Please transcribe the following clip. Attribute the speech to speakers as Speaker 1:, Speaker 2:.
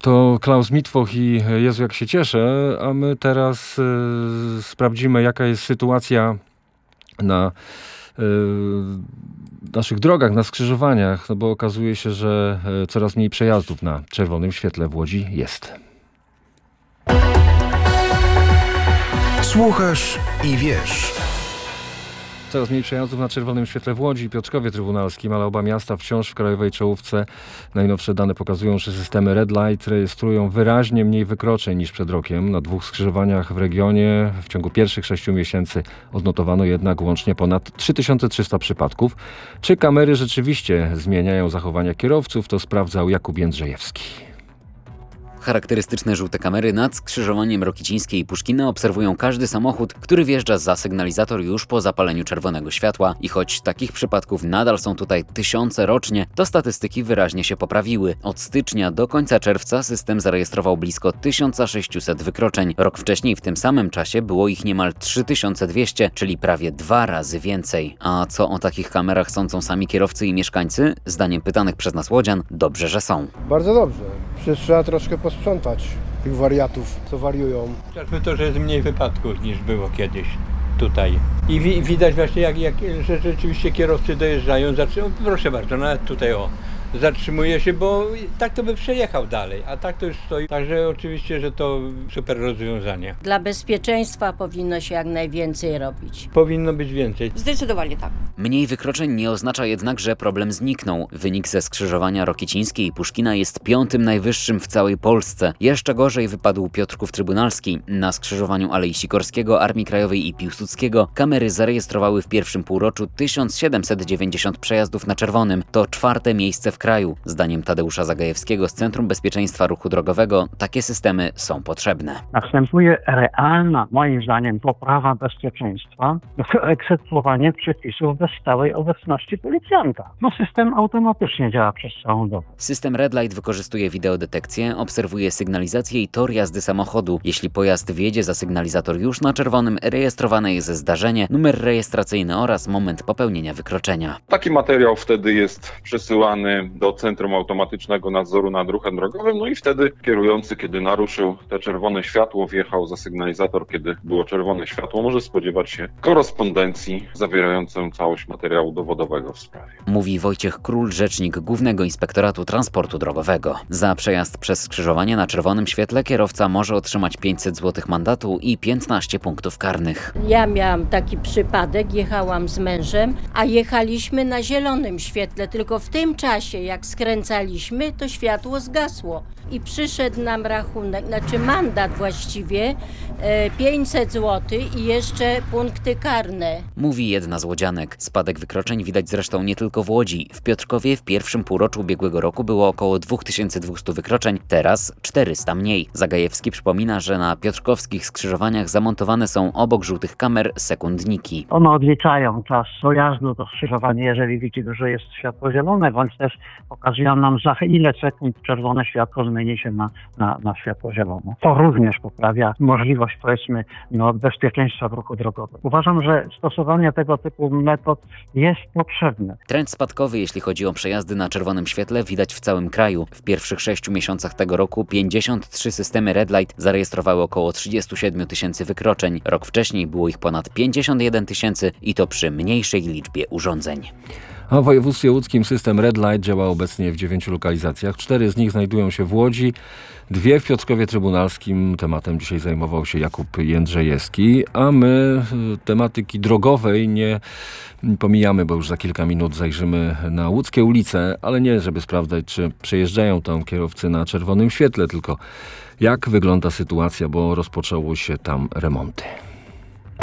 Speaker 1: To Klaus Mitwoch i Jezu, jak się cieszę, a my teraz sprawdzimy, jaka jest sytuacja na naszych drogach, na skrzyżowaniach, no bo okazuje się, że coraz mniej przejazdów na czerwonym świetle w Łodzi jest.
Speaker 2: Słuchasz i wiesz.
Speaker 1: Coraz mniej przejazdów na czerwonym świetle w Łodzi i Piotrkowie Trybunalskim, ale oba miasta wciąż w krajowej czołówce. Najnowsze dane pokazują, że systemy Red Light rejestrują wyraźnie mniej wykroczeń niż przed rokiem. Na 2 skrzyżowaniach w regionie w ciągu pierwszych 6 miesięcy odnotowano jednak łącznie ponad 3300 przypadków. Czy kamery rzeczywiście zmieniają zachowania kierowców, to sprawdzał Jakub Jędrzejewski.
Speaker 3: Charakterystyczne żółte kamery nad skrzyżowaniem Rokicińskiej i Puszkina obserwują każdy samochód, który wjeżdża za sygnalizator już po zapaleniu czerwonego światła. I choć takich przypadków nadal są tutaj tysiące rocznie, to statystyki wyraźnie się poprawiły. Od stycznia do końca czerwca system zarejestrował blisko 1600 wykroczeń. Rok wcześniej w tym samym czasie było ich niemal 3200, czyli prawie 2 razy więcej. A co o takich kamerach sądzą sami kierowcy i mieszkańcy? Zdaniem pytanych przez nas łodzian, dobrze, że są.
Speaker 4: Bardzo dobrze. Przecież trzeba troszkę posprzątać tych wariatów, co wariują.
Speaker 5: Chociażby to, że jest mniej wypadków niż było kiedyś tutaj. I widać właśnie, że rzeczywiście kierowcy dojeżdżają, proszę bardzo, nawet tutaj zatrzymuje się, bo tak to by przejechał dalej, a tak to już stoi. Także oczywiście, że to super rozwiązanie.
Speaker 6: Dla bezpieczeństwa powinno się jak najwięcej robić.
Speaker 5: Powinno być więcej.
Speaker 7: Zdecydowanie tak.
Speaker 3: Mniej wykroczeń nie oznacza jednak, że problem zniknął. Wynik ze skrzyżowania Rokicińskiej i Puszkina jest 5. najwyższym w całej Polsce. Jeszcze gorzej wypadł Piotrków Trybunalski. Na skrzyżowaniu Alei Sikorskiego, Armii Krajowej i Piłsudskiego kamery zarejestrowały w pierwszym półroczu 1790 przejazdów na czerwonym. To 4. miejsce w kraju. Zdaniem Tadeusza Zagajewskiego z Centrum Bezpieczeństwa Ruchu Drogowego takie systemy są potrzebne.
Speaker 8: Następuje realna, moim zdaniem, poprawa bezpieczeństwa, egzekwowanie przepisów bez stałej obecności policjanta. System automatycznie działa przez całą dobę.
Speaker 3: System Red Light wykorzystuje wideodetekcję, obserwuje sygnalizację i tor jazdy samochodu. Jeśli pojazd wjedzie za sygnalizator już na czerwonym, rejestrowane jest zdarzenie, numer rejestracyjny oraz moment popełnienia wykroczenia.
Speaker 9: Taki materiał wtedy jest przesyłany do Centrum Automatycznego Nadzoru nad Ruchem Drogowym, no i wtedy kierujący, kiedy naruszył te czerwone światło, wjechał za sygnalizator, kiedy było czerwone światło, może spodziewać się korespondencji zawierającą całość materiału dowodowego w sprawie.
Speaker 3: Mówi Wojciech Król, rzecznik Głównego Inspektoratu Transportu Drogowego. Za przejazd przez skrzyżowanie na czerwonym świetle kierowca może otrzymać 500 zł mandatu i 15 punktów karnych.
Speaker 6: Ja miałam taki przypadek, jechałam z mężem, a jechaliśmy na zielonym świetle, tylko w tym czasie, jak skręcaliśmy, to światło zgasło. I przyszedł nam rachunek, mandat właściwie, 500 zł i jeszcze punkty karne.
Speaker 3: Mówi jedna z łodzianek. Spadek wykroczeń widać zresztą nie tylko w Łodzi. W Piotrkowie w pierwszym półroczu ubiegłego roku było około 2200 wykroczeń, teraz 400 mniej. Zagajewski przypomina, że na piotrkowskich skrzyżowaniach zamontowane są obok żółtych kamer sekundniki.
Speaker 8: One odliczają czas dojazdu do skrzyżowania, jeżeli widzi, że jest światło zielone, bądź też pokazują nam, za ile sekund czerwone światło zmieni się na światło zielone. To również poprawia możliwość, powiedzmy, bezpieczeństwa w ruchu drogowym. Uważam, że stosowanie tego typu metod jest potrzebne.
Speaker 3: Trend spadkowy, jeśli chodzi o przejazdy na czerwonym świetle, widać w całym kraju. W pierwszych 6 miesiącach tego roku 53 systemy Red Light zarejestrowały około 37 tysięcy wykroczeń. Rok wcześniej było ich ponad 51 tysięcy i to przy mniejszej liczbie urządzeń.
Speaker 1: A w województwie łódzkim system Red Light działa obecnie w 9 lokalizacjach. 4 z nich znajdują się w Łodzi, 2 w Piotrkowie Trybunalskim. Tematem dzisiaj zajmował się Jakub Jędrzejewski, a my tematyki drogowej nie pomijamy, bo już za kilka minut zajrzymy na łódzkie ulice, ale nie żeby sprawdzać, czy przejeżdżają tam kierowcy na czerwonym świetle, tylko jak wygląda sytuacja, bo rozpoczęły się tam remonty.